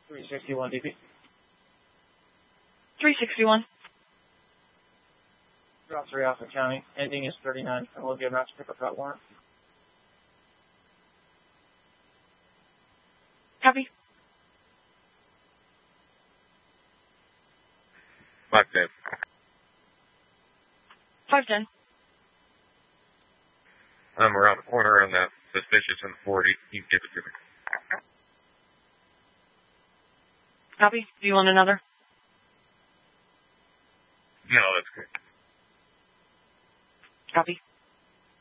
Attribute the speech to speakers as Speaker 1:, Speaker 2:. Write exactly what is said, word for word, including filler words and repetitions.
Speaker 1: three sixty-one D P.
Speaker 2: three sixty-one.
Speaker 1: Drop three Alpha County. Ending is thirty-nine. Columbia Maps pickup route warrant.
Speaker 2: Copy.
Speaker 3: five ten.
Speaker 2: five ten.
Speaker 3: I'm around the corner on that suspicious in forty. You can give it to me.
Speaker 2: Copy. Do you want another?